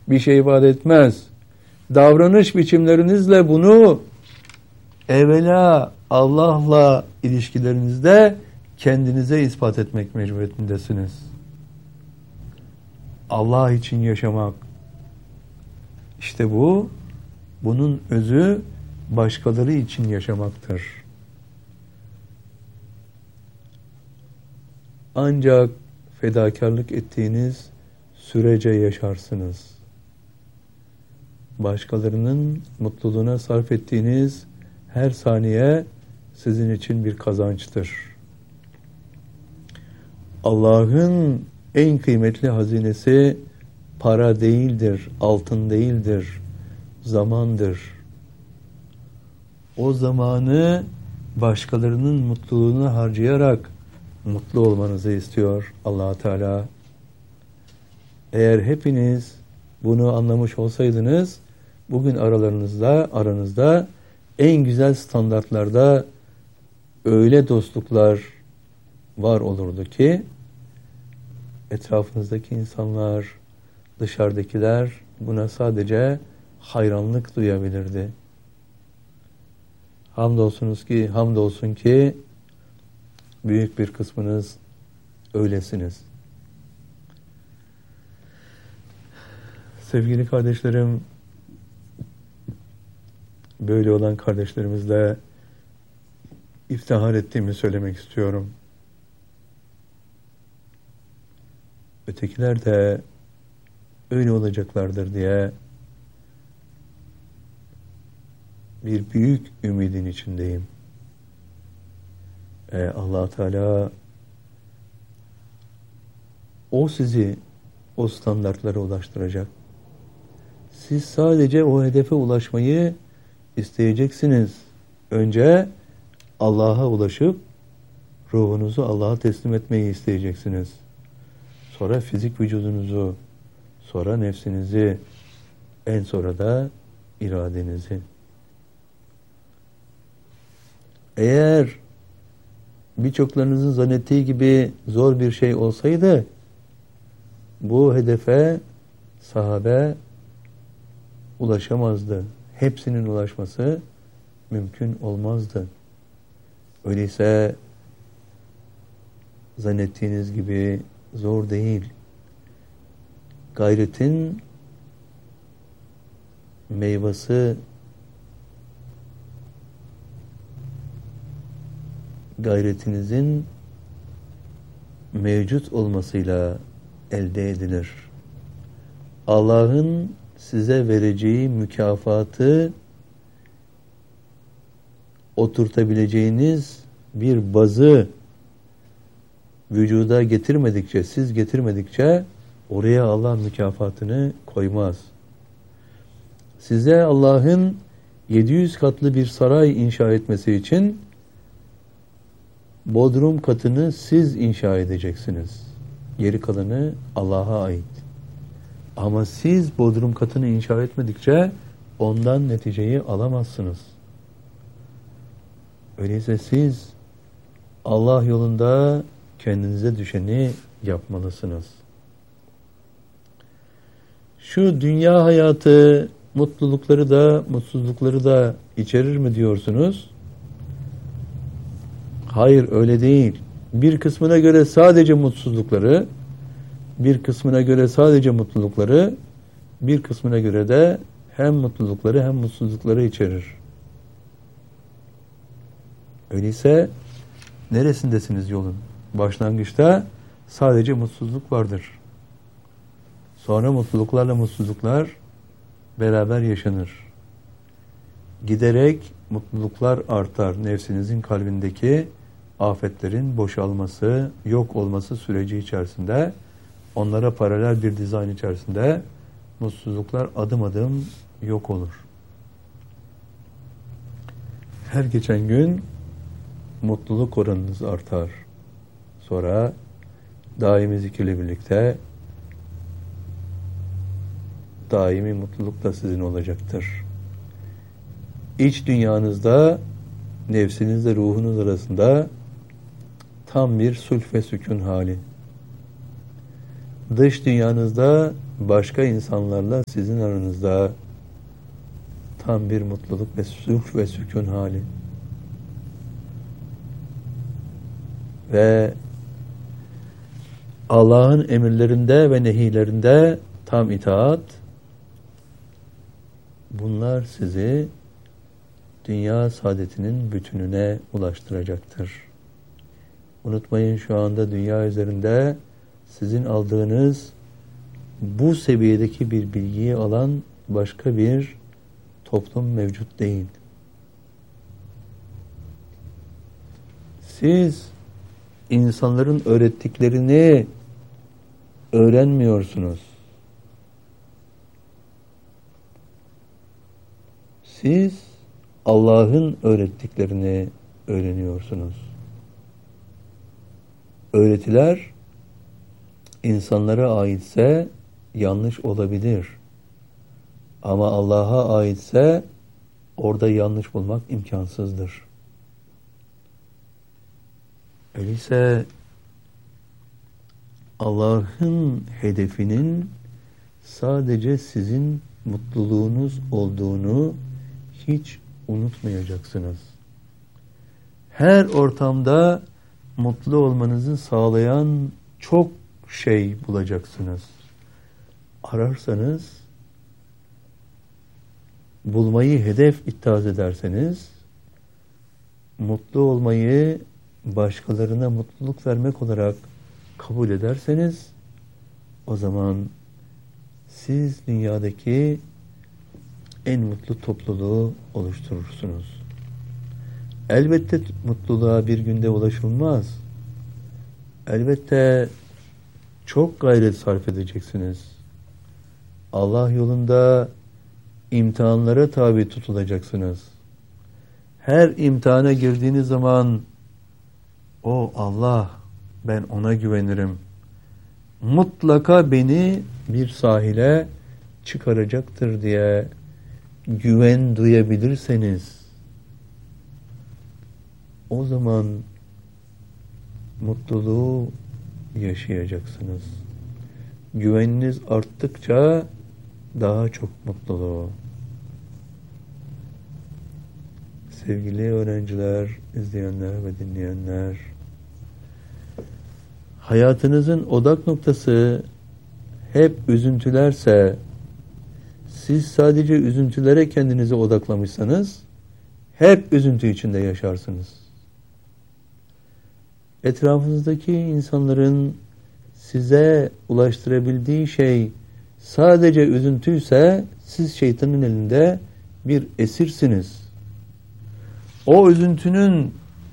bir şey ifade etmez. Davranış biçimlerinizle bunu evvela Allah'la ilişkilerinizde kendinize ispat etmek mecburiyetindesiniz. Allah için yaşamak. İşte bunun özü başkaları için yaşamaktır. Ancak fedakarlık ettiğiniz sürece yaşarsınız. Başkalarının mutluluğuna sarf ettiğiniz her saniye sizin için bir kazançtır. Allah'ın en kıymetli hazinesi para değildir, altın değildir, zamandır. O zamanı başkalarının mutluluğunu harcayarak mutlu olmanızı istiyor Allah Teala. Eğer hepiniz bunu anlamış olsaydınız, bugün aranızda en güzel standartlarda öyle dostluklar var olurdu ki etrafınızdaki insanlar, dışarıdakiler buna sadece hayranlık duyabilirdi. Hamdolsun ki büyük bir kısmınız öylesiniz. Sevgili kardeşlerim, böyle olan kardeşlerimizle iftihar ettiğimi söylemek istiyorum. Ötekiler de öyle olacaklardır diye bir büyük ümidin içindeyim. Allah Teala sizi o standartlara ulaştıracak. Siz sadece o hedefe ulaşmayı isteyeceksiniz. Önce Allah'a ulaşıp ruhunuzu Allah'a teslim etmeyi isteyeceksiniz. Sonra fizik vücudunuzu, sonra nefsinizi, en sonra da iradenizi. Eğer birçoklarınızın zannettiği gibi zor bir şey olsaydı, bu hedefe sahabe ulaşamazdı. Hepsinin ulaşması mümkün olmazdı. Öyleyse zannettiğiniz gibi zor değil. Gayretin meyvesi, gayretinizin mevcut olmasıyla elde edilir. Allah'ın size vereceği mükafatı oturtabileceğiniz bir bazı vücuda getirmedikçe, siz getirmedikçe oraya Allah mükafatını koymaz. Size Allah'ın 700 katlı bir saray inşa etmesi için bodrum katını siz inşa edeceksiniz. Geri kalanı Allah'a ait. Ama siz bodrum katını inşa etmedikçe ondan neticeyi alamazsınız. Öyleyse siz Allah yolunda kendinize düşeni yapmalısınız. Şu dünya hayatı mutlulukları da mutsuzlukları da içerir mi diyorsunuz? Hayır, öyle değil. Bir kısmına göre sadece mutsuzlukları, bir kısmına göre sadece mutlulukları, bir kısmına göre de hem mutlulukları hem mutsuzlukları içerir. Öyleyse neresindesiniz yolun? Başlangıçta sadece mutsuzluk vardır. Sonra mutluluklarla mutsuzluklar beraber yaşanır. Giderek mutluluklar artar. Nefsinizin kalbindeki afetlerin boşalması, yok olması süreci içerisinde, onlara paralel bir dizayn içerisinde mutsuzluklar adım adım yok olur. Her geçen gün mutluluk oranınız artar. Sonra daimi zikirle birlikte daimi mutluluk da sizin olacaktır. İç dünyanızda nefsinizle ruhunuz arasında tam bir sulh ve sükun hali. dış dünyanızda başka insanlarla sizin aranızda tam bir mutluluk ve sulh ve sükun hali. Ve Allah'ın emirlerinde ve nehilerinde tam itaat, bunlar sizi dünya saadetinin bütününe ulaştıracaktır. Unutmayın, şu anda dünya üzerinde sizin aldığınız bu seviyedeki bir bilgiyi alan başka bir toplum mevcut değil. Siz insanların öğrettiklerini öğrenmiyorsunuz. Siz Allah'ın öğrettiklerini öğreniyorsunuz. Öğretiler insanlara aitse yanlış olabilir. Ama Allah'a aitse orada yanlış bulmak imkansızdır. Öyleyse Allah'ın hedefinin sadece sizin mutluluğunuz olduğunu hiç unutmayacaksınız. Her ortamda mutlu olmanızı sağlayan çok şey bulacaksınız. Ararsanız, bulmayı hedef ittihaz ederseniz, mutlu olmayı başkalarına mutluluk vermek olarak kabul ederseniz, o zaman siz dünyadaki en mutlu topluluğu oluşturursunuz. Elbette mutluluğa bir günde ulaşılmaz. Elbette çok gayret sarf edeceksiniz. Allah yolunda imtihanlara tabi tutulacaksınız. Her imtihana girdiğiniz zaman, o Allah, ben ona güvenirim, mutlaka beni bir sahile çıkaracaktır diye güven duyabilirseniz, o zaman mutluluğu yaşayacaksınız. Güveniniz arttıkça daha çok mutluluğu. Sevgili öğrenciler, izleyenler ve dinleyenler, hayatınızın odak noktası hep üzüntülerse, siz sadece üzüntülere kendinizi odaklamışsanız, hep üzüntü içinde yaşarsınız. Etrafınızdaki insanların size ulaştırabildiği şey sadece üzüntüyse, siz şeytanın elinde bir esirsiniz. O üzüntünün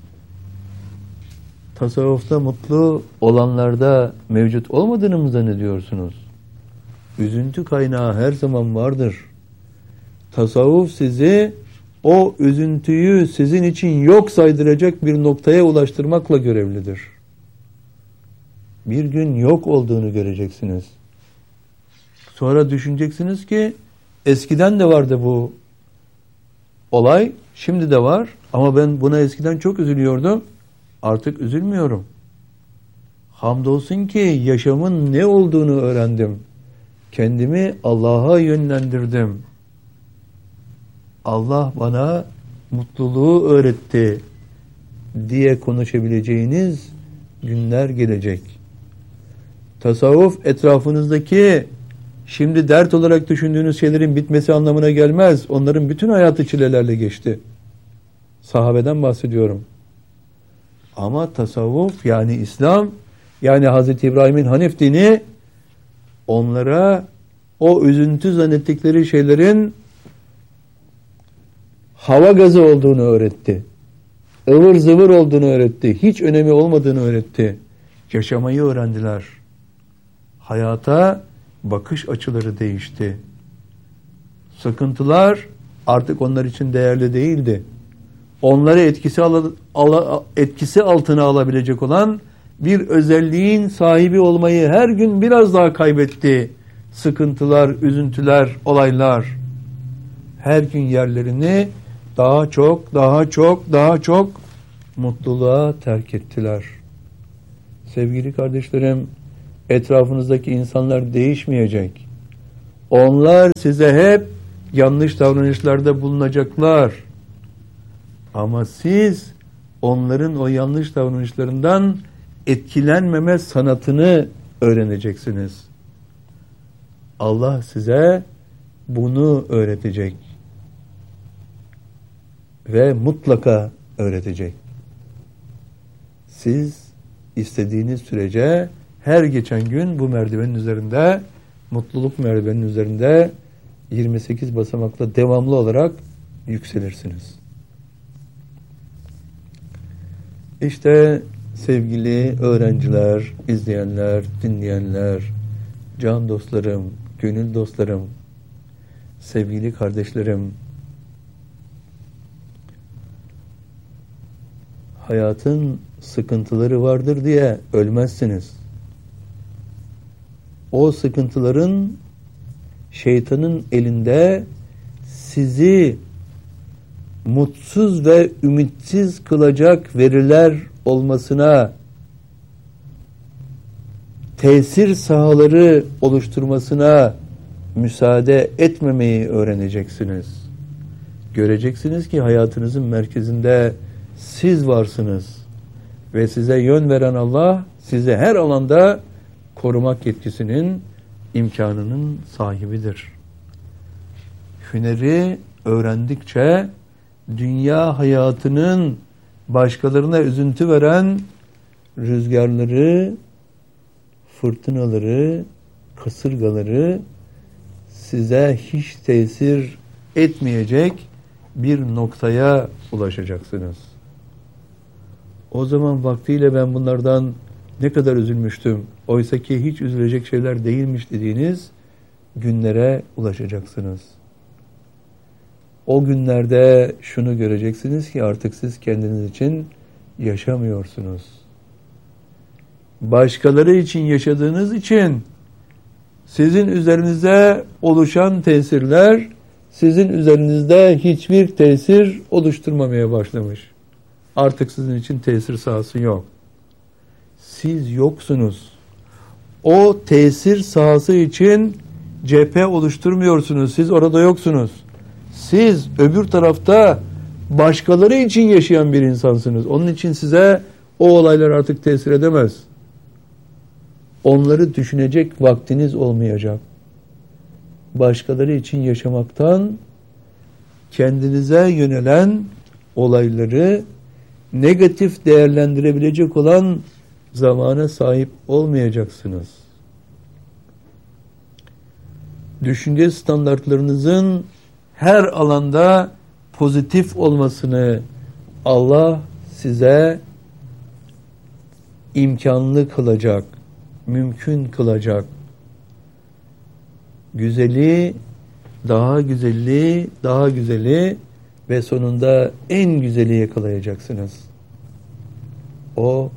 tasavvufta mutlu olanlarda mevcut olmadığını mı zannediyorsunuz? Üzüntü kaynağı her zaman vardır. Tasavvuf sizi o üzüntüyü sizin için yok saydıracak bir noktaya ulaştırmakla görevlidir. Bir gün yok olduğunu göreceksiniz. Sonra düşüneceksiniz ki eskiden de vardı bu olay, şimdi de var ama ben buna eskiden çok üzülüyordum. Artık üzülmüyorum. Hamdolsun ki yaşamın ne olduğunu öğrendim. Kendimi Allah'a yönlendirdim. Allah bana mutluluğu öğretti diye konuşabileceğiniz günler gelecek. Tasavvuf etrafınızdaki şimdi dert olarak düşündüğünüz şeylerin bitmesi anlamına gelmez. Onların bütün hayatı çilelerle geçti. Sahabeden bahsediyorum. Ama tasavvuf, yani İslam, yani Hazreti İbrahim'in Hanif dini, onlara o üzüntü zannettikleri şeylerin hava gazı olduğunu öğretti. Ivır zıvır olduğunu öğretti. Hiç önemi olmadığını öğretti. Yaşamayı öğrendiler. Hayata bakış açıları değişti. Sıkıntılar artık onlar için değerli değildi. Onları etkisi altına alabilecek olan bir özelliğin sahibi olmayı her gün biraz daha kaybetti. Sıkıntılar, üzüntüler, olaylar her gün yerlerini daha çok mutluluğa terk ettiler. Sevgili kardeşlerim, Etrafınızdaki insanlar değişmeyecek. Onlar size hep yanlış davranışlarda bulunacaklar. Ama siz onların o yanlış davranışlarından etkilenmeme sanatını öğreneceksiniz. Allah size bunu öğretecek. Ve mutlaka öğretecek. Siz istediğiniz sürece her geçen gün bu merdivenin üzerinde, mutluluk merdivenin üzerinde 28 basamakla devamlı olarak yükselirsiniz. İşte sevgili öğrenciler, izleyenler, dinleyenler, can dostlarım, gönül dostlarım, sevgili kardeşlerim, hayatın sıkıntıları vardır diye ölmezsiniz. O sıkıntıların şeytanın elinde sizi mutsuz ve ümitsiz kılacak veriler olmasına, tesir sahaları oluşturmasına müsaade etmemeyi öğreneceksiniz. Göreceksiniz ki hayatınızın merkezinde siz varsınız ve size yön veren Allah size her alanda korumak yetkisinin, imkanının sahibidir. Hüneri öğrendikçe dünya hayatının başkalarına üzüntü veren rüzgarları, fırtınaları, kasırgaları size hiç tesir etmeyecek bir noktaya ulaşacaksınız. O zaman vaktiyle ben bunlardan ne kadar üzülmüştüm, oysa ki hiç üzülecek şeyler değilmiş dediğiniz günlere ulaşacaksınız. O günlerde şunu göreceksiniz ki artık siz kendiniz için yaşamıyorsunuz. Başkaları için yaşadığınız için sizin üzerinize oluşan tesirler sizin üzerinizde hiçbir tesir oluşturmamaya başlamış. Artık sizin için tesir sahası yok. Siz yoksunuz. O tesir sahası için cephe oluşturmuyorsunuz. Siz orada yoksunuz. Siz öbür tarafta başkaları için yaşayan bir insansınız. Onun için size o olaylar artık tesir edemez. Onları düşünecek vaktiniz olmayacak. Başkaları için yaşamaktan kendinize yönelen olayları negatif değerlendirebilecek olan zamana sahip olmayacaksınız. Düşünce standartlarınızın her alanda pozitif olmasını Allah size imkanlı kılacak, mümkün kılacak. Güzeli, daha güzeli, daha güzeli ve sonunda en güzeli yakalayacaksınız. O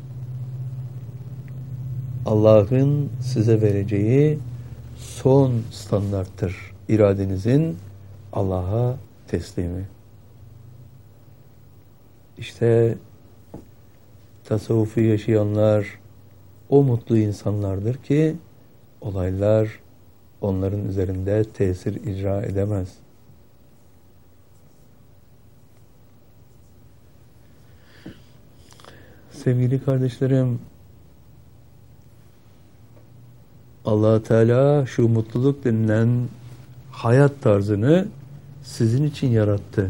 Allah'ın size vereceği son standarttır. İradenizin Allah'a teslimi. İşte tasavvufu yaşayanlar o mutlu insanlardır ki olaylar onların üzerinde tesir icra edemez. Sevgili kardeşlerim, Allah Teala şu mutluluk denilen hayat tarzını sizin için yarattı.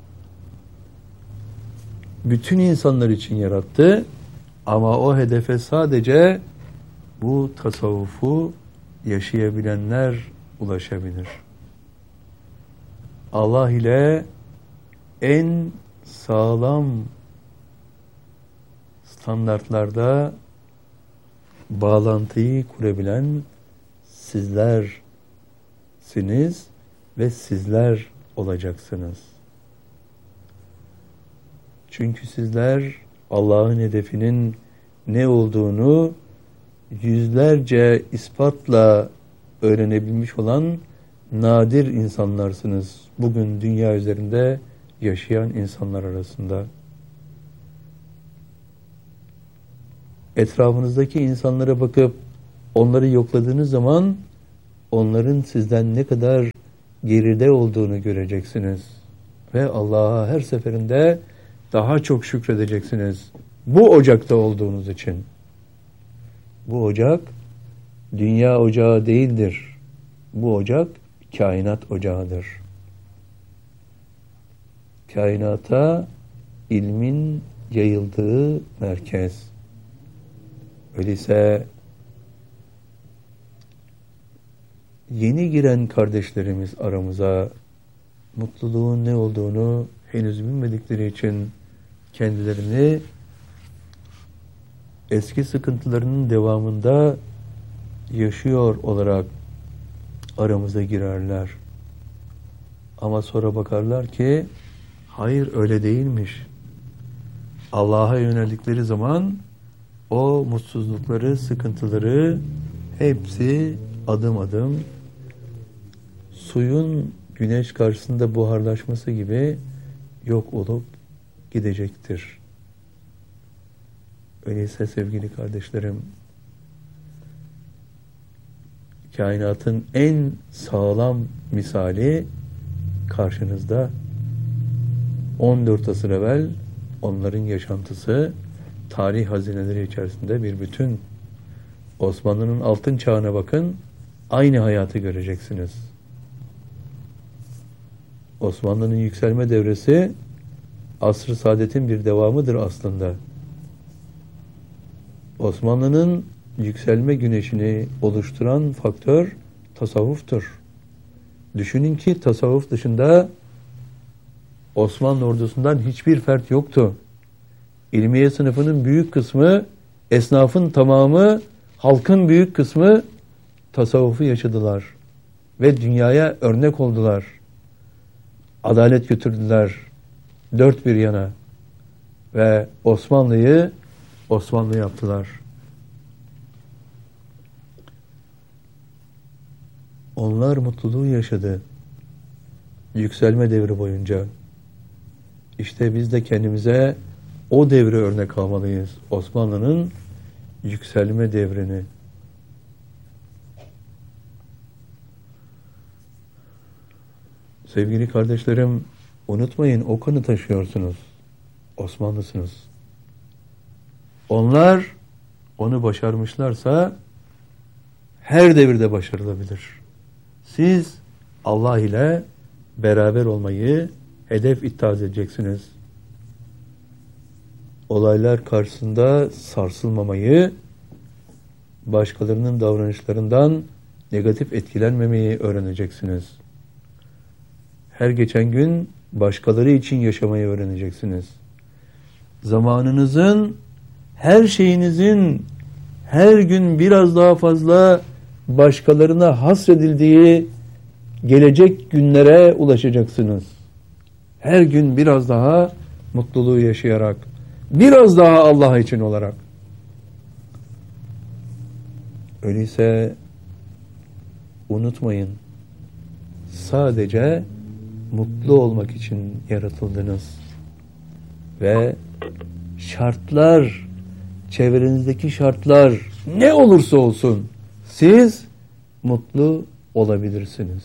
Bütün insanlar için yarattı ama o hedefe sadece bu tasavvufu yaşayabilenler ulaşabilir. Allah ile en sağlam standartlarda bağlantıyı kurabilen sizlersiniz ve sizler olacaksınız. Çünkü sizler Allah'ın hedefinin ne olduğunu yüzlerce ispatla öğrenebilmiş olan nadir insanlarsınız. Bugün dünya üzerinde yaşayan insanlar arasında. Etrafınızdaki insanlara bakıp onları yokladığınız zaman onların sizden ne kadar geride olduğunu göreceksiniz. Ve Allah'a her seferinde daha çok şükredeceksiniz. Bu ocakta olduğunuz için. Bu ocak dünya ocağı değildir. Bu ocak kainat ocağıdır. Kainata ilmin yayıldığı merkez. Öyleyse yeni giren kardeşlerimiz aramıza mutluluğun ne olduğunu henüz bilmedikleri için kendilerini eski sıkıntılarının devamında yaşıyor olarak aramıza girerler. Ama sonra bakarlar ki hayır öyle değilmiş. Allah'a yöneldikleri zaman o mutsuzlukları, sıkıntıları hepsi adım adım suyun güneş karşısında buharlaşması gibi yok olup gidecektir. Öyleyse sevgili kardeşlerim, kainatın en sağlam misali karşınızda. 14 asır evvel onların yaşantısı tarih hazineleri içerisinde bir bütün. Osmanlı'nın altın çağına bakın, aynı hayatı göreceksiniz. Osmanlı'nın yükselme devresi asr-ı saadetin bir devamıdır aslında. Osmanlı'nın yükselme güneşini oluşturan faktör tasavvuftur. Düşünün ki tasavvuf dışında Osmanlı ordusundan hiçbir fert yoktu. İlmiye sınıfının büyük kısmı, esnafın tamamı, halkın büyük kısmı tasavvufu yaşadılar. Ve dünyaya örnek oldular. Adalet götürdüler dört bir yana. Ve Osmanlı'yı Osmanlı yaptılar. Onlar mutluluğu yaşadı. Yükselme devri boyunca. İşte biz de kendimize o devre örnek almalıyız. Osmanlı'nın yükselme devrini. Sevgili kardeşlerim, unutmayın o kanı taşıyorsunuz. Osmanlısınız. Onlar onu başarmışlarsa her devirde başarılabilir. Siz Allah ile beraber olmayı hedef ittihaz edeceksiniz. Olaylar karşısında sarsılmamayı, başkalarının davranışlarından negatif etkilenmemeyi öğreneceksiniz. Her geçen gün başkaları için yaşamayı öğreneceksiniz. Zamanınızın, her şeyinizin her gün biraz daha fazla başkalarına hasredildiği gelecek günlere ulaşacaksınız. Her gün biraz daha mutluluğu yaşayarak, biraz daha Allah için olarak. Öyleyse unutmayın, sadece mutlu olmak için yaratıldınız. Ve şartlar, çevrenizdeki şartlar ne olursa olsun siz mutlu olabilirsiniz.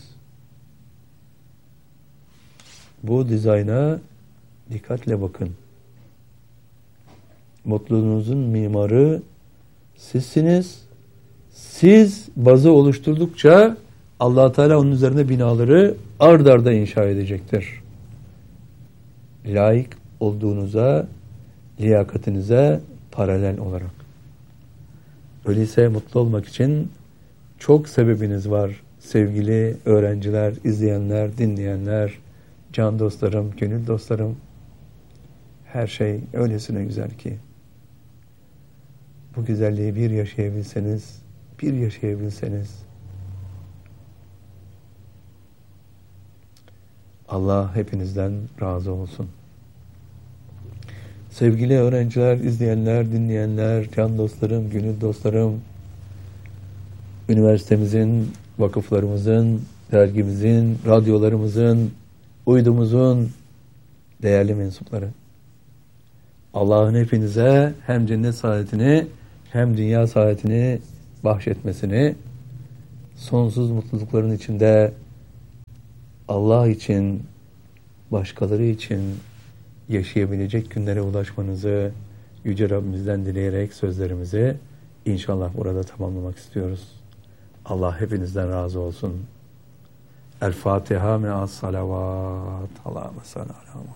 Bu dizayna dikkatle bakın. Mutluluğunuzun mimarı sizsiniz. Siz bazı oluşturdukça Allah Teala onun üzerine binaları ard arda inşa edecektir. Layık olduğunuza, liyakatinize paralel olarak. Öyleyse mutlu olmak için çok sebebiniz var. Sevgili öğrenciler, izleyenler, dinleyenler, can dostlarım, gönül dostlarım. Her şey öylesine güzel ki. Bu güzelliği bir yaşayabilseniz, Allah hepinizden razı olsun. Sevgili öğrenciler, izleyenler, dinleyenler, can dostlarım, gönül dostlarım, üniversitemizin, vakıflarımızın, dergimizin, radyolarımızın, uydumuzun değerli mensupları. Allah'ın hepinize hem cennet saadetini hem dünya saadetini bahşetmesini, sonsuz mutlulukların içinde Allah için, başkaları için yaşayabilecek günlere ulaşmanızı Yüce Rabbimizden dileyerek sözlerimizi inşallah burada tamamlamak istiyoruz. Allah hepinizden razı olsun. El Fatiha me'as salavat. Allahümme salli ala Muhammed.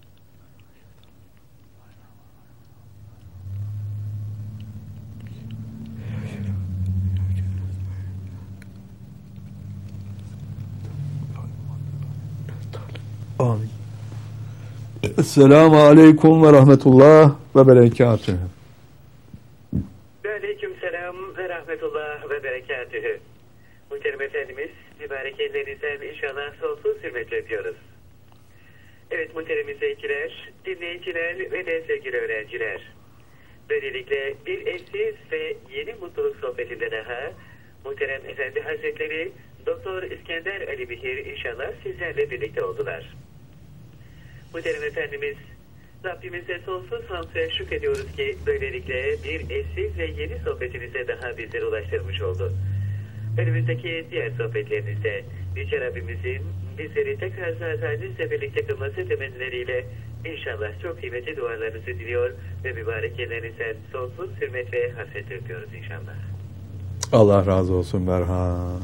Amin. Esselamu Aleyküm ve Rahmetullah ve Berekatühü. Ve aleyküm selam ve rahmetullah ve berekatühü. Muhterem Efendimiz, mübarek ellerinizden inşallah sonsuz hürmetle diyoruz. Evet muhterem izleyiciler, dinleyiciler ve de sevgili öğrenciler. Böylelikle bir eşsiz ve yeni mutluluk sohbetinde daha muhterem Efendi Hazretleri Doktor İskender Ali Bihir inşallah sizlerle birlikte oldular. Muhterem Efendimiz, Rabbimize sonsuz hamd ve şükrediyoruz ki böylelikle bir eşsiz ve yeni sohbetinize daha bizleri ulaştırmış oldu. Önümüzdeki diğer sohbetlerinizde Yüce Rabbimizin bizleri tekrar zatenizle birlikte kılması temennileriyle inşallah çok kıymetli dualarınızı diliyor ve mübarek yerlerinizden sonsuz hürmet ve hasret öpüyoruz inşallah. Allah razı olsun Berhan.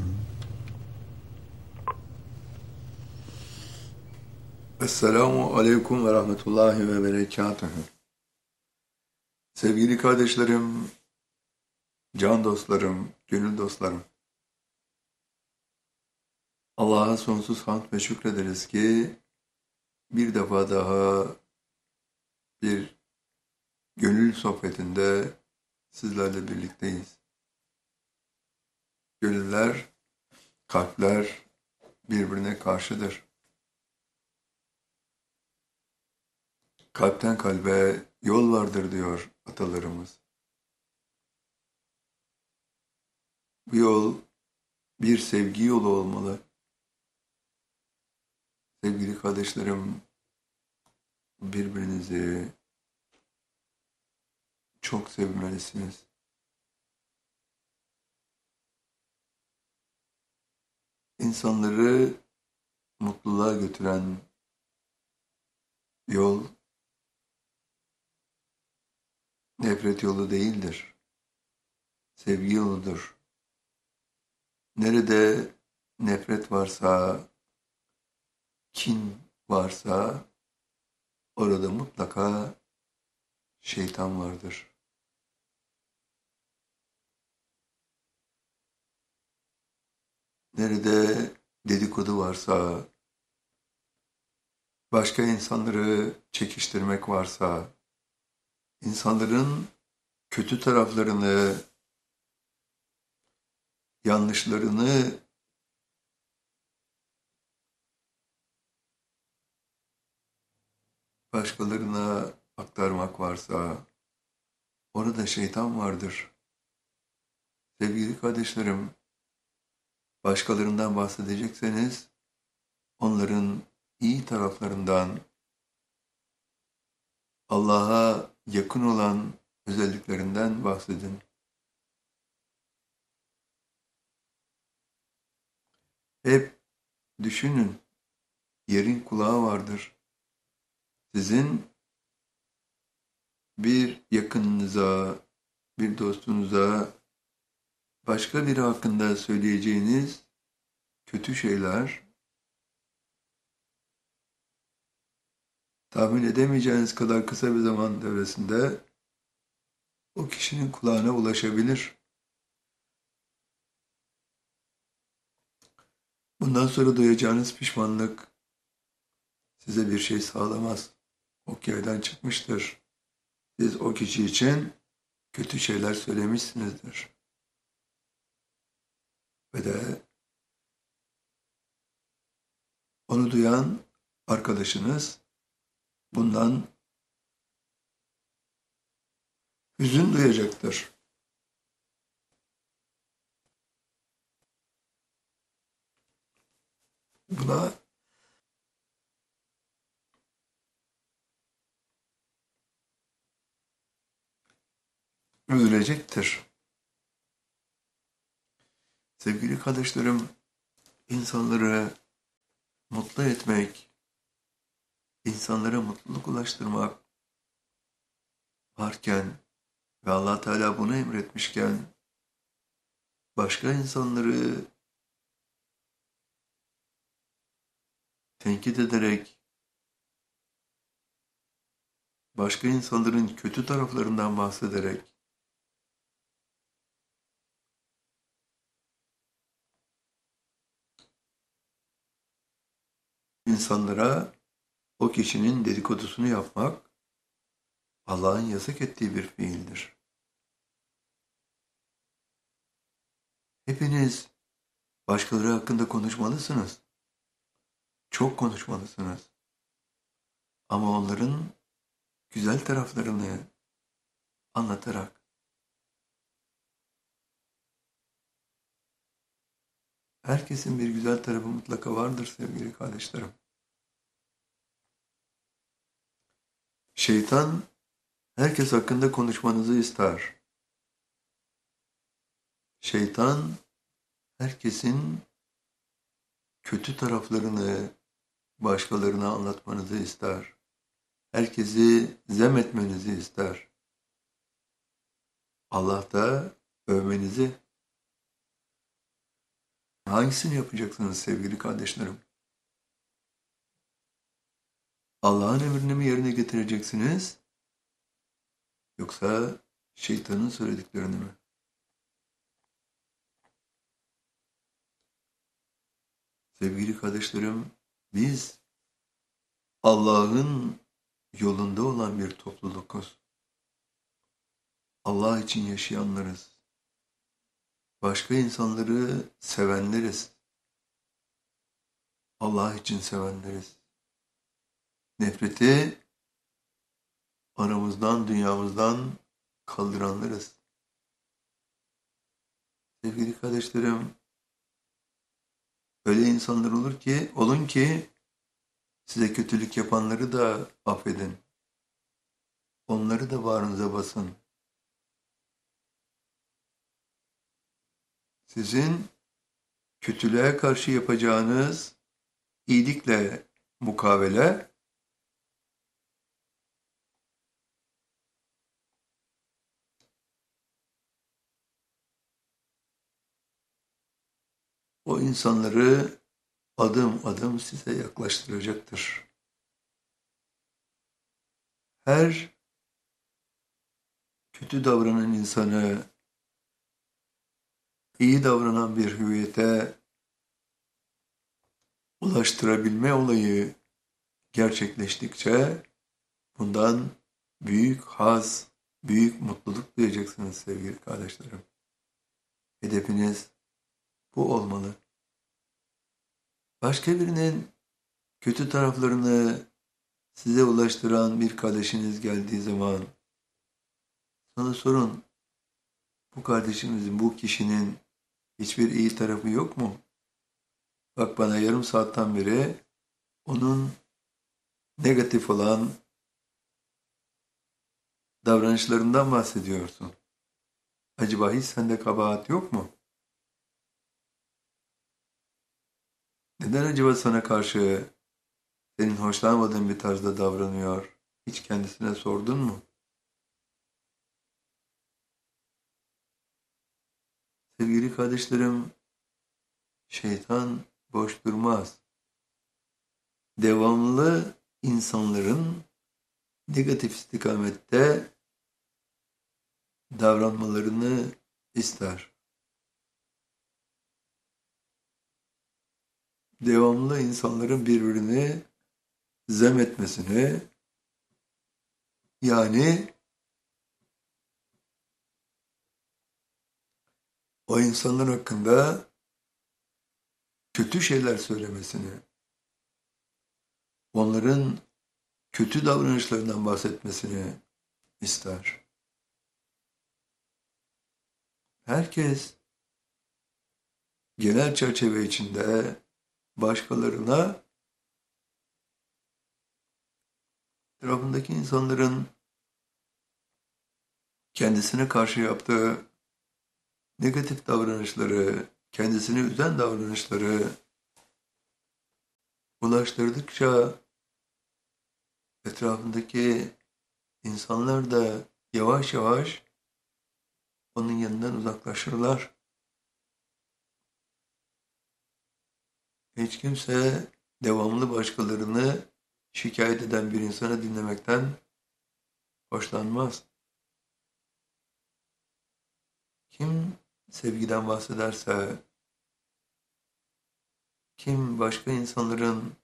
Esselamu Aleyküm ve Rahmetullahi ve Berekatühü. Sevgili kardeşlerim, can dostlarım, gönül dostlarım. Allah'a sonsuz hamd ve şükrederiz ki bir defa daha bir gönül sohbetinde sizlerle birlikteyiz. Gönüller, kalpler birbirine karşıdır. Kalpten kalbe yol vardır diyor atalarımız. Bu yol bir sevgi yolu olmalı. Sevgili kardeşlerim, birbirinizi çok sevmelisiniz. İnsanları mutluluğa götüren yol nefret yolu değildir. Sevgi yoludur. Nerede nefret varsa, kin varsa orada mutlaka şeytan vardır. Nerede dedikodu varsa, başka insanları çekiştirmek varsa, insanların kötü taraflarını, yanlışlarını başkalarına aktarmak varsa, orada şeytan vardır. Sevgili kardeşlerim, başkalarından bahsedecekseniz, onların iyi taraflarından, Allah'a yakın olan özelliklerinden bahsedin. Hep düşünün, yerin kulağı vardır. Sizin bir yakınınıza, bir dostunuza, başka biri hakkında söyleyeceğiniz kötü şeyler, tahmin edemeyeceğiniz kadar kısa bir zaman devresinde o kişinin kulağına ulaşabilir. Bundan sonra duyacağınız pişmanlık size bir şey sağlamaz. Ok yerden çıkmıştır. Siz o kişi için kötü şeyler söylemişsinizdir. Ve de onu duyan arkadaşınız bundan hüzün duyacaktır. Buna üzülecektir. Sevgili kardeşlerim, insanları mutlu etmek, insanlara mutluluk ulaştırmak varken ve Allah Teala bunu emretmişken başka insanları tenkit ederek, başka insanların kötü taraflarından bahsederek insanlara o kişinin dedikodusunu yapmak Allah'ın yasak ettiği bir fiildir. Hepiniz başkaları hakkında konuşmalısınız. Çok konuşmalısınız. Ama onların güzel taraflarını anlatarak, herkesin bir güzel tarafı mutlaka vardır sevgili kardeşlerim. Şeytan herkes hakkında konuşmanızı ister. Şeytan herkesin kötü taraflarını başkalarına anlatmanızı ister. Herkesi zem etmenizi ister. Allah da övmenizi. Hangisini yapacaksınız sevgili kardeşlerim? Allah'ın emrini mi yerine getireceksiniz? Yoksa şeytanın söylediklerini mi? Sevgili kardeşlerim, biz Allah'ın yolunda olan bir toplulukuz. Allah için yaşayanlarız. Başka insanları sevenleriz. Allah için sevenleriz. Nefreti aramızdan, dünyamızdan kaldıranlarız. Sevgili kardeşlerim, öyle insanlar olun ki size kötülük yapanları da affedin. Onları da bağrınıza basın. Sizin kötülüğe karşı yapacağınız iyilikle mukavele, o insanları adım adım size yaklaştıracaktır. Her kötü davranan insanı iyi davranan bir hüviyete ulaştırabilme olayı gerçekleştikçe bundan büyük haz, büyük mutluluk duyacaksınız sevgili kardeşlerim. Hedefiniz bu olmalı. Başka birinin kötü taraflarını size ulaştıran bir kardeşiniz geldiği zaman sana sorun, bu kardeşimizin, bu kişinin hiçbir iyi tarafı yok mu? Bak bana yarım saatten beri onun negatif olan davranışlarından bahsediyorsun. Acaba hiç sende kabahat yok mu? Neden acaba sana karşı senin hoşlanmadığın bir tarzda davranıyor? Hiç kendisine sordun mu? Sevgili kardeşlerim, şeytan boş durmaz. Devamlı insanların negatif istikamette davranmalarını ister. Devamlı insanların birbirini zem etmesini, yani o insanlar hakkında kötü şeyler söylemesini, onların kötü davranışlarından bahsetmesini ister. Herkes genel çerçeve içinde başkalarına, etrafındaki insanların kendisine karşı yaptığı negatif davranışları, kendisini üzen davranışları ulaştırdıkça etrafındaki insanlar da yavaş yavaş onun yanından uzaklaşırlar. Hiç kimse devamlı başkalarını şikayet eden bir insanı dinlemekten hoşlanmaz. Kim sevgiden bahsederse, kim başka insanların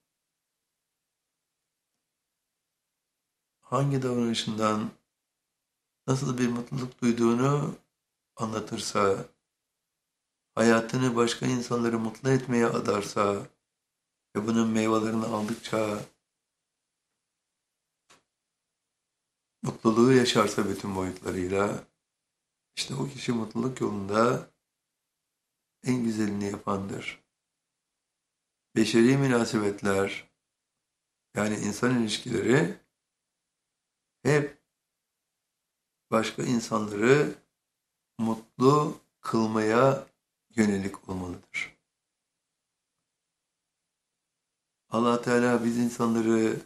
hangi davranışından nasıl bir mutluluk duyduğunu anlatırsa, hayatını başka insanları mutlu etmeye adarsa ve bunun meyvelerini aldıkça mutluluğu yaşarsa bütün boyutlarıyla, işte o kişi mutluluk yolunda en güzelini yapandır. Beşeri münasebetler, yani insan ilişkileri hep başka insanları mutlu kılmaya yönelik olmalıdır. Allah Teala biz insanları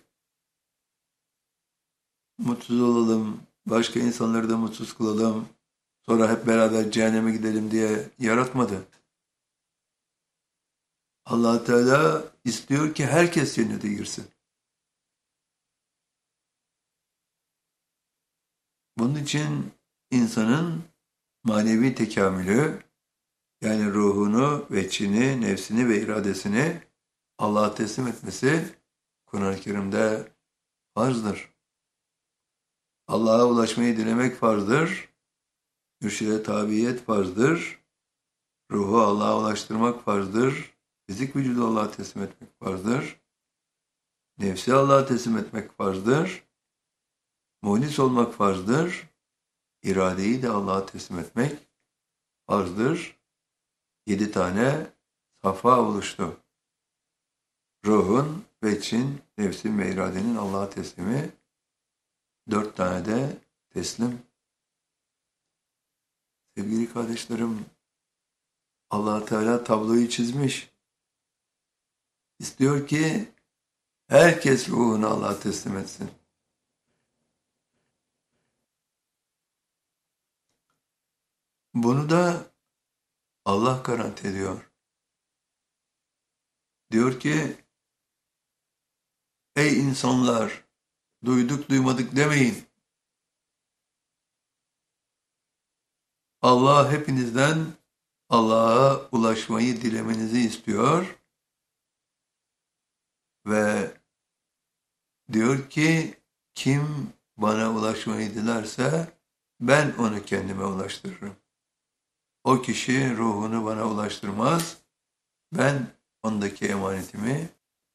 mutsuz olalım, başka insanları da mutsuz kılalım, sonra hep beraber cehenneme gidelim diye yaratmadı. Allah Teala istiyor ki herkes cennete girsin. Bunun için insanın manevi tekamülü, yani ruhunu ve içini, nefsini ve iradesini Allah'a teslim etmesi Kur'an-ı Kerim'de farzdır. Allah'a ulaşmayı dilemek farzdır. Mürşide tabiyet farzdır. Ruhu Allah'a ulaştırmak farzdır. Fizik vücudu Allah'a teslim etmek farzdır. Nefsi Allah'a teslim etmek farzdır. Muhlis olmak farzdır. İradeyi de Allah'a teslim etmek farzdır. 7 tane safa oluştu. Ruhun, veçin, nefsin ve iradenin Allah'a teslimi, 4 tane de teslim. Sevgili kardeşlerim, Allah Teala tabloyu çizmiş. İstiyor ki herkes ruhunu Allah'a teslim etsin. Bunu da Allah garanti ediyor. Diyor ki, ey insanlar, duyduk duymadık demeyin. Allah hepinizden Allah'a ulaşmayı dilemenizi istiyor ve diyor ki, kim bana ulaşmayı dilerse ben onu kendime ulaştırırım. O kişi ruhunu bana ulaştırmaz, ben ondaki emanetimi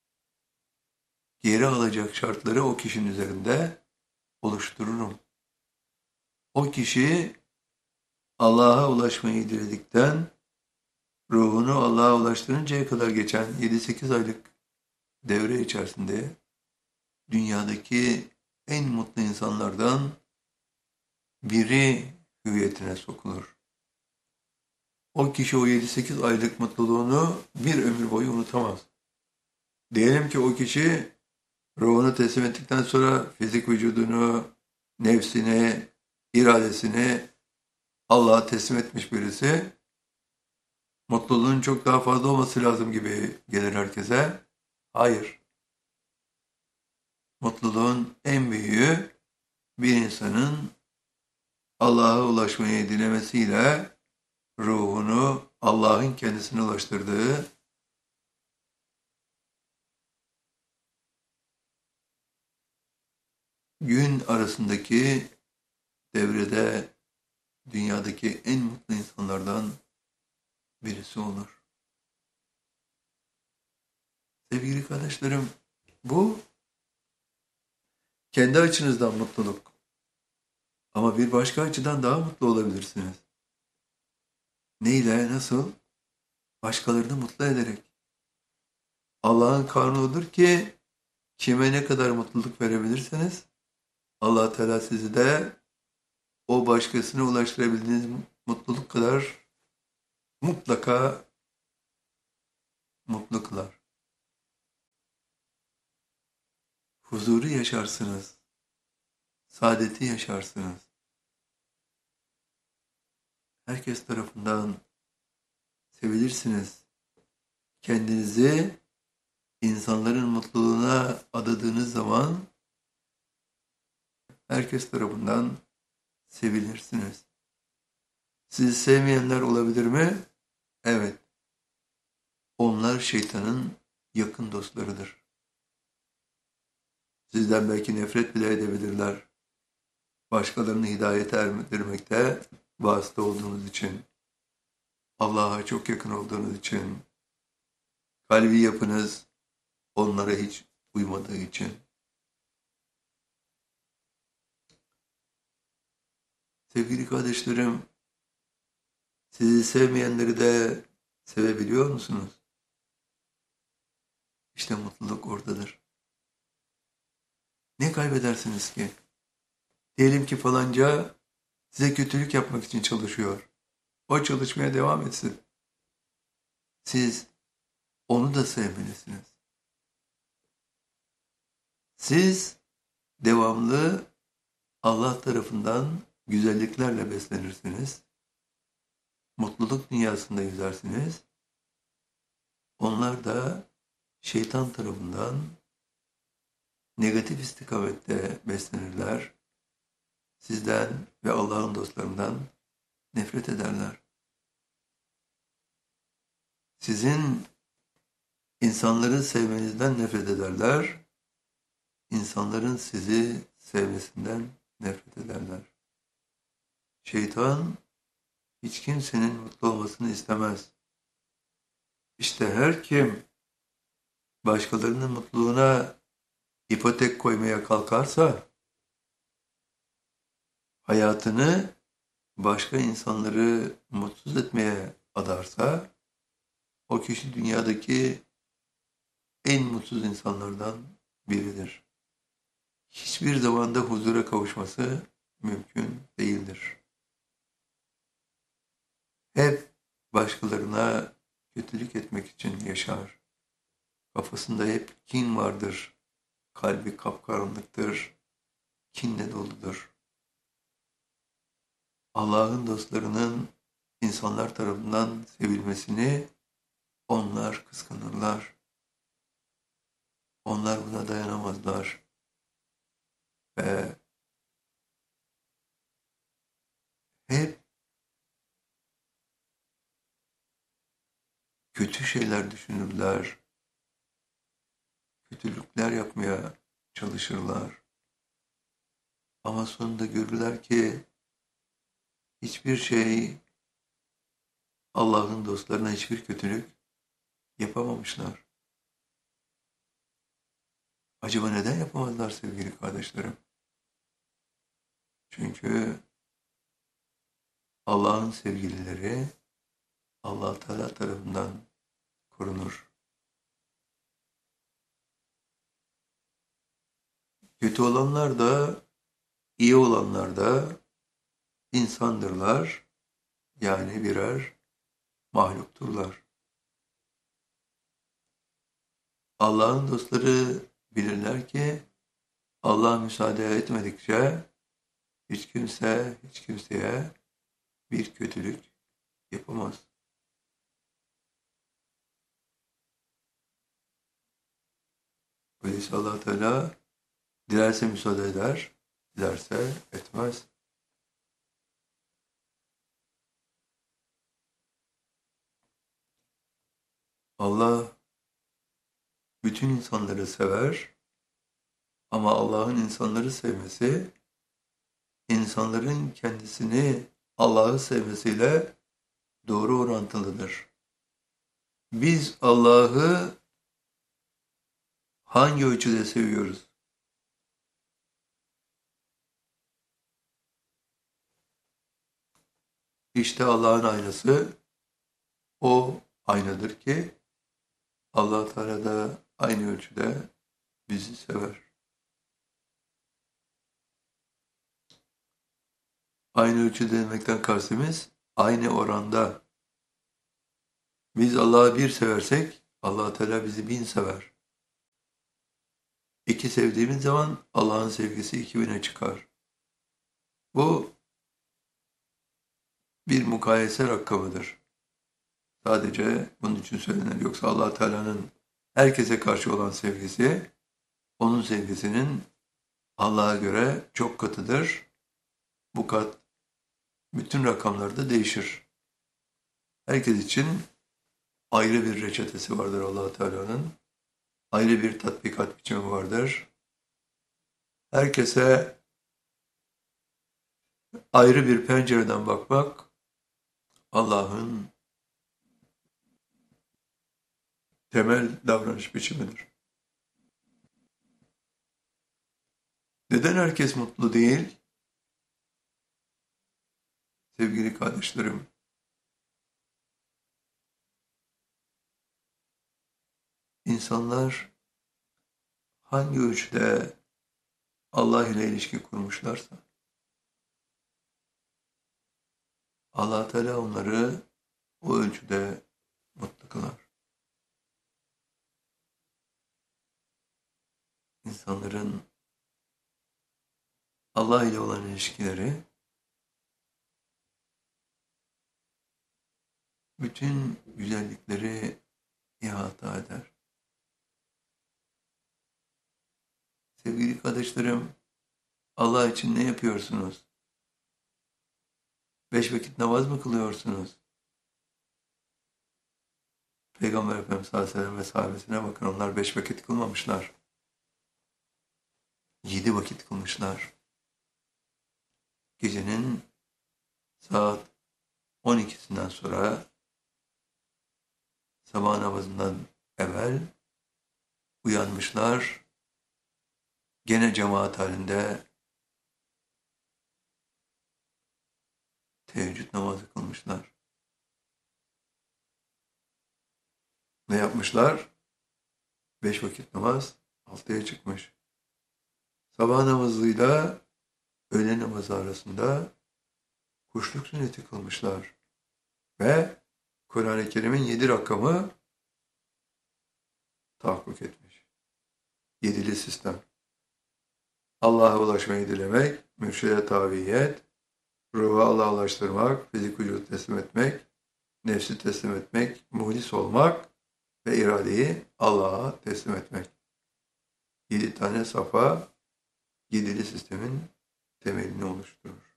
geri alacak şartları o kişinin üzerinde oluştururum. O kişi Allah'a ulaşmayı diledikten, ruhunu Allah'a ulaştırıncaya kadar geçen 7-8 aylık devre içerisinde dünyadaki en mutlu insanlardan biri hüviyetine sokulur. O kişi o 7-8 aylık mutluluğunu bir ömür boyu unutamaz. Diyelim ki o kişi ruhunu teslim ettikten sonra fizik vücudunu, nefsini, iradesini Allah'a teslim etmiş birisi, mutluluğun çok daha fazla olması lazım gibi gelir herkese. Hayır. Mutluluğun en büyüğü bir insanın Allah'a ulaşmayı dilemesiyle ruhunu Allah'ın kendisine ulaştırdığı gün arasındaki devrede dünyadaki en mutlu insanlardan birisi olur. Sevgili kardeşlerim, bu kendi açınızdan mutluluk. Ama bir başka açıdan daha mutlu olabilirsiniz. Neyle, nasıl? Başkalarını mutlu ederek. Allah'ın kanunudur ki kime ne kadar mutluluk verebilirseniz Allah Teala sizi de o başkasına ulaştırabildiğiniz mutluluk kadar mutlaka mutlu kılar. Huzuru yaşarsınız. Saadeti yaşarsınız. Herkes tarafından sevilirsiniz. Kendinizi insanların mutluluğuna adadığınız zaman herkes tarafından sevilirsiniz. Sizi sevmeyenler olabilir mi? Evet. Onlar şeytanın yakın dostlarıdır. Sizden belki nefret bile edebilirler. Başkalarını hidayete erdirmekte vasıta olduğunuz için, Allah'a çok yakın olduğunuz için, kalbi yapınız onlara hiç uymadığı için. Sevgili kardeşlerim, sizi sevmeyenleri de sevebiliyor musunuz? İşte mutluluk oradadır. Ne kaybedersiniz ki? Diyelim ki falanca size kötülük yapmak için çalışıyor. O çalışmaya devam etsin. Siz onu da sevmelisiniz. Siz devamlı Allah tarafından güzelliklerle beslenirsiniz. Mutluluk dünyasında yüzersiniz. Onlar da şeytan tarafından negatif istikamette beslenirler. Sizden ve Allah'ın dostlarından nefret ederler. Sizin insanları sevmenizden nefret ederler. İnsanların sizi sevmesinden nefret ederler. Şeytan hiç kimsenin mutlu olmasını istemez. İşte her kim başkalarının mutluluğuna ipotek koymaya kalkarsa, hayatını başka insanları mutsuz etmeye adarsa, o kişi dünyadaki en mutsuz insanlardan biridir. Hiçbir zamanda huzura kavuşması mümkün değildir. Hep başkalarına kötülük etmek için yaşar. Kafasında hep kin vardır. Kalbi kapkaranlıktır. Kinle doludur. Allah'ın dostlarının insanlar tarafından sevilmesini onlar kıskanırlar. Onlar buna dayanamazlar. Ve hep kötü şeyler düşünürler. Kötülükler yapmaya çalışırlar. Ama sonunda görürler ki hiçbir şey, Allah'ın dostlarına hiçbir kötülük yapamamışlar. Acaba neden yapamazlar sevgili kardeşlerim? Çünkü Allah'ın sevgilileri Allah Teala tarafından korunur. Kötü olanlar da, iyi olanlar da insandırlar. Yani birer mahlukturlar. Allah'ın dostları bilirler ki Allah müsaade etmedikçe hiç kimse hiç kimseye bir kötülük yapamaz. Öyleyse Allah Teala dilerse müsaade eder, dilerse etmez. Allah bütün insanları sever ama Allah'ın insanları sevmesi, insanların kendisini Allah'ı sevmesiyle doğru orantılıdır. Biz Allah'ı hangi ölçüde seviyoruz? İşte Allah'ın aynası o aynadır ki Allah Teala da aynı ölçüde bizi sever. Aynı ölçüde demekten kastımız aynı oranda. Biz Allah'ı bir seversek Allah Teala bizi 1000 sever. 2 sevdiğimiz zaman Allah'ın sevgisi 2000'e çıkar. Bu bir mukayese rakamıdır. Sadece bunun için söylenir. Yoksa Allah Teala'nın herkese karşı olan sevgisi, onun sevgisinin Allah'a göre çok katıdır. Bu kat bütün rakamlarda değişir. Herkes için ayrı bir reçetesi vardır Allah Teala'nın. Ayrı bir tatbikat biçimi vardır. Herkese ayrı bir pencereden bakmak Allah'ın temel davranış biçimidir. Neden herkes mutlu değil? Sevgili kardeşlerim, insanlar hangi ölçüde Allah ile ilişki kurmuşlarsa, Allah Teala onları o ölçüde mutlu kılar. İnsanların Allah ile olan ilişkileri bütün güzellikleri ihata eder. Sevgili kardeşlerim, Allah için ne yapıyorsunuz? 5 vakit namaz mı kılıyorsunuz? Peygamber Efendimiz sallallahu aleyhi ve sellem ve sahabesine bakın, onlar 5 vakit kılmamışlar. 7 vakit kılmışlar. Gecenin saat 12'sinden sonra sabah namazından evvel uyanmışlar. Gene cemaat halinde teheccüd namazı kılmışlar. Ne yapmışlar? 5 vakit namaz 6'ya çıkmış. Sabah namazıyla öğle namazı arasında kuşluk sünneti kılmışlar. Ve Kur'an-ı Kerim'in 7 rakamı tahakkuk etmiş. 7'li sistem. Allah'a ulaşmayı dilemek, mürşide tabiyet, ruhu Allah'a ulaştırmak, fizik vücudu teslim etmek, nefsi teslim etmek, muhlis olmak ve iradeyi Allah'a teslim etmek. 7 tane safa, 7'li sistemin temelini oluşturur.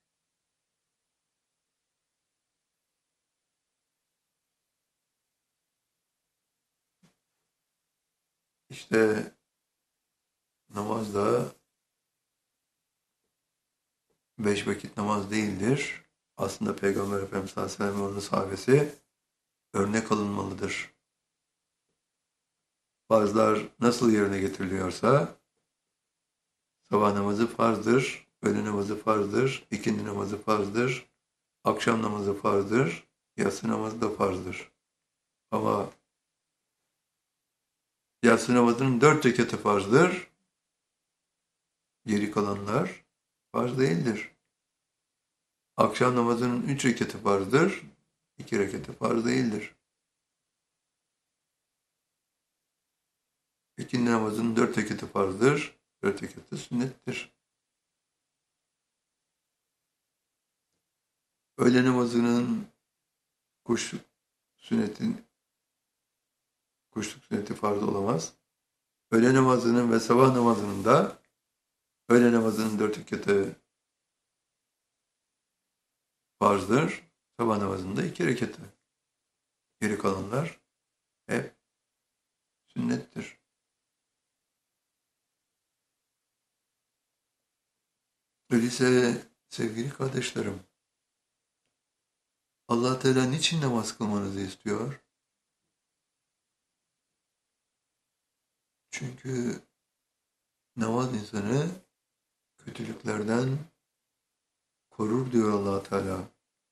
İşte namaz da 5 vakit namaz değildir. Aslında Peygamber Efendimiz sallallahu aleyhi ve sellem ve onun sahabesi örnek alınmalıdır. Farzlar nasıl yerine getiriliyorsa sabah namazı farzdır, öğle namazı farzdır, ikindi namazı farzdır, akşam namazı farzdır, yatsı namazı da farzdır. Ama yatsı namazının 4 rekatı farzdır, geri kalanlar farz değildir. Akşam namazının 3 rekatı farzdır, 2 rekatı farz değildir. İkindi namazının 4 rekatı farzdır, 4 rekatı sünnettir. Öğle namazının kuşluk sünneti farz olamaz. Öğle namazının ve sabah namazının da öğle namazının 4 rekatı farzdır. Sabah namazının da 2 rekatı. Geri kalanlar hep sünnettir. Öyleyse sevgili kardeşlerim, Allah Teala niçin namaz kılmanızı istiyor? Çünkü namaz insanı kötülüklerden korur diyor Allah Teala.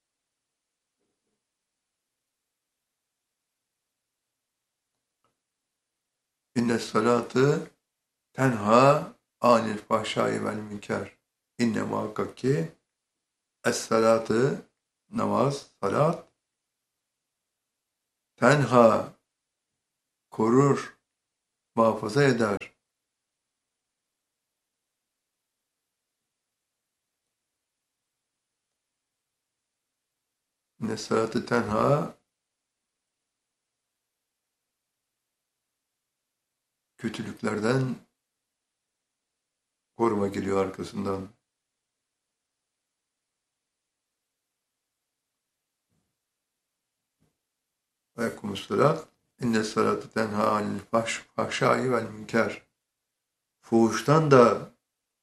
İnnes salatu tenha anil fahşai vel münker. İnne muhakkak ki es-salatı namaz, salat tenha korur, muhafaza eder. İnne salate tenha kötülüklerden koruma geliyor arkasından. Aleykümselam. İnne salate tenha anil fahşai vel münker. Fuhuştan da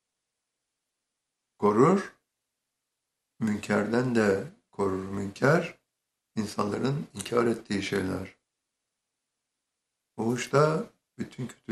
korur, münkerden de korur. Münker, insanların inkar ettiği şeyler. Fuhuş da bütün kötü